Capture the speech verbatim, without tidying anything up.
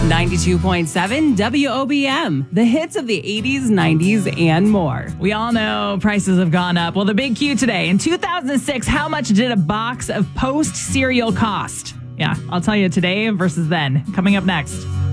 ninety-two point seven W O B M, the hits of the eighties, nineties, and more. We all know prices have gone up. Well, the big Q today. In two thousand six, how much did a box of Post cereal cost? Yeah, I'll tell you today versus then. Coming up next.